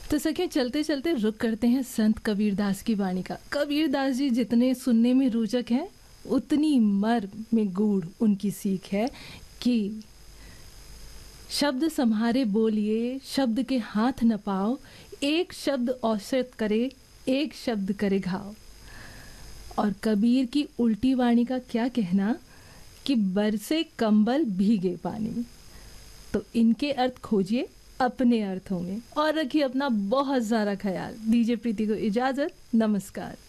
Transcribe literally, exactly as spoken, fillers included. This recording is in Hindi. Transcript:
तो सखियों, चलते चलते रुक करते हैं संत कबीरदास की वाणी का। कबीरदास जी जितने सुनने में रोचक हैं, उतनी मर्म में गूढ़ उनकी सीख है कि शब्द सम्हारे बोलिए, शब्द के हाथ न पाओ, एक शब्द औसत करे, एक शब्द करे घाव। और कबीर की उल्टी वाणी का क्या कहना कि बरसे कंबल भीगे पानी। तो इनके अर्थ खोजिए अपने अर्थों में और रखिए अपना बहुत सारा ख्याल। दीजिए प्रीति को इजाजत। नमस्कार।